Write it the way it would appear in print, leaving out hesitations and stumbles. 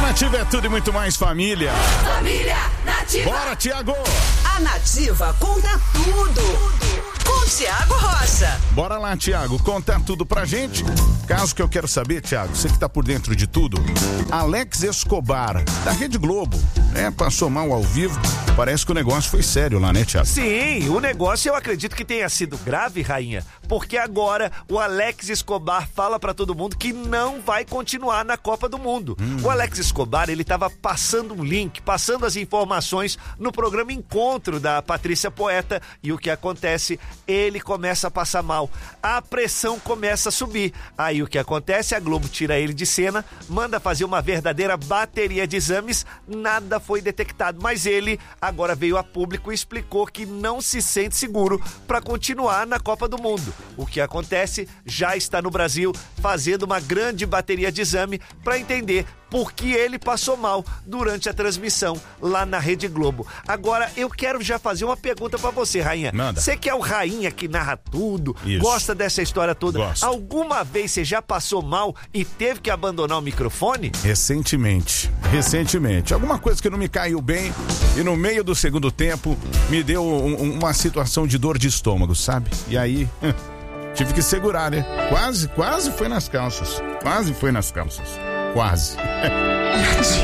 Nativa é tudo e muito mais família. Família Nativa. Bora, Thiago. A Nativa conta tudo. Com Thiago Rocha. Bora lá, Thiago, conta tudo pra gente. Caso que eu quero saber, Thiago, você que tá por dentro de tudo. Alex Escobar, da Rede Globo, passou mal ao vivo. Parece que o negócio foi sério lá, né, Thiago? Sim, o negócio eu acredito que tenha sido grave, rainha, porque agora o Alex Escobar fala pra todo mundo que não vai continuar na Copa do Mundo. O Alex Escobar, ele tava passando um link, passando as informações no programa Encontro da Patrícia Poeta, e o que acontece? Ele começa a passar mal, a pressão começa a subir. Aí o que acontece? A Globo tira ele de cena, manda fazer uma verdadeira bateria de exames, nada foi detectado, mas ele agora veio a público e explicou que não se sente seguro para continuar na Copa do Mundo. O que acontece? Já está no Brasil fazendo uma grande bateria de exame para entender por que ele passou mal durante a transmissão lá na Rede Globo. Agora, eu quero já fazer uma pergunta pra você, rainha. Manda. Você que é o rainha que narra tudo, Isso. gosta dessa história toda. Gosto. Alguma vez você já passou mal e teve que abandonar o microfone? Recentemente. Alguma coisa que não me caiu bem e no meio do segundo tempo me deu uma situação de dor de estômago, sabe? E aí, tive que segurar, né? Quase foi nas calças. Quase.